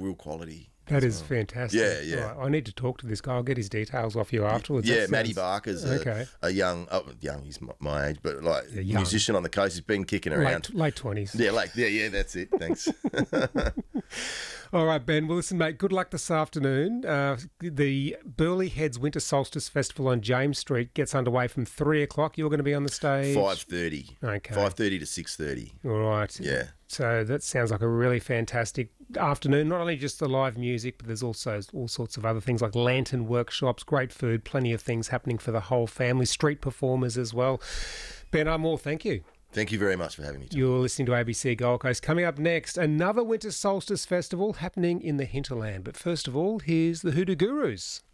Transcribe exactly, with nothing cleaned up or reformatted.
real quality. That is well. fantastic. Yeah, yeah. Right, I need to talk to this guy. I'll get his details off you afterwards. Yeah, That Matty sounds- Barker's a, okay. a young, oh, young, he's my, my age, but like Yeah, young. musician on the coast. He's been kicking around. Late, late twenties. Yeah, like, yeah, yeah, that's it. Thanks. All right, Ben. Well, listen, mate, good luck this afternoon. Uh, the Burleigh Heads Winter Solstice Festival on James Street gets underway from three o'clock. You're going to be on the stage? five thirty. Okay. five thirty to six thirty. All right. Yeah. So that sounds like a really fantastic afternoon. Not only just the live music, but there's also all sorts of other things like lantern workshops, great food, plenty of things happening for the whole family, street performers as well. Ben Armour, thank you. Thank you very much for having me, Tom. You're listening to A B C Gold Coast. Coming up next, another Winter Solstice Festival happening in the hinterland. But first of all, here's the Hoodoo Gurus.